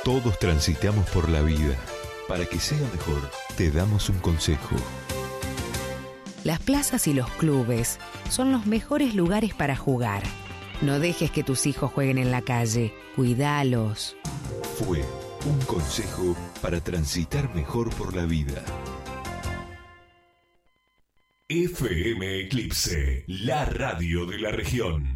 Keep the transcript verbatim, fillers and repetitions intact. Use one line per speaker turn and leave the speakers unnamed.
Todos transitamos por la vida. Para que sea mejor, te damos un consejo.
Las plazas y los clubes son los mejores lugares para jugar. No dejes que tus hijos jueguen en la calle. Cuidalos.
Fue un consejo para transitar mejor por la vida.
F M Eclipse, la radio de la región.